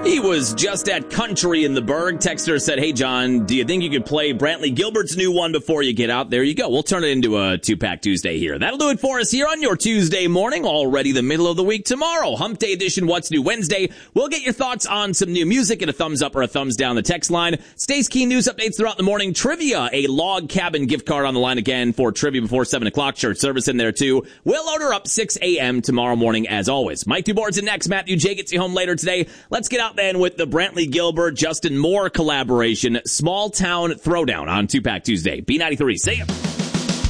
He was just at Country in the Berg. Texter said, hey, John, do you think you could play Brantley Gilbert's new one before you get out? There you go. We'll turn it into a two-pack Tuesday here. That'll do it for us here on your Tuesday morning. Already the middle of the week tomorrow. Hump Day edition, What's New Wednesday. We'll get your thoughts on some new music and a thumbs up or a thumbs down the text line. Stays Keen news updates throughout the morning. Trivia, a Log Cabin gift card on the line again for trivia before 7 o'clock. Church service in there, too. We'll load her up 6 a.m. tomorrow morning, as always. Mike DuBois in next. Matthew J gets you home later today. Let's get out then with the Brantley Gilbert, Justin Moore collaboration, Small Town Throwdown on 2-Pack Tuesday. B93, see ya.